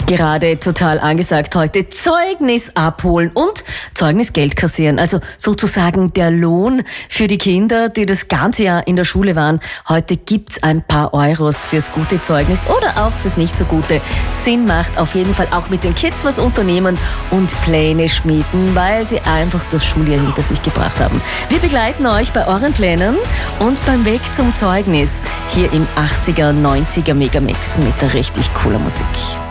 Gerade total angesagt heute, Zeugnis abholen und Zeugnisgeld kassieren. Also sozusagen der Lohn für die Kinder, die das ganze Jahr in der Schule waren. Heute gibt's ein paar Euros fürs gute Zeugnis oder auch fürs nicht so gute. Sinn macht auf jeden Fall auch mit den Kids was unternehmen und Pläne schmieden, weil sie einfach das Schuljahr hinter sich gebracht haben. Wir begleiten euch bei euren Plänen und beim Weg zum Zeugnis hier im 80er, 90er Megamix mit richtig cooler Musik.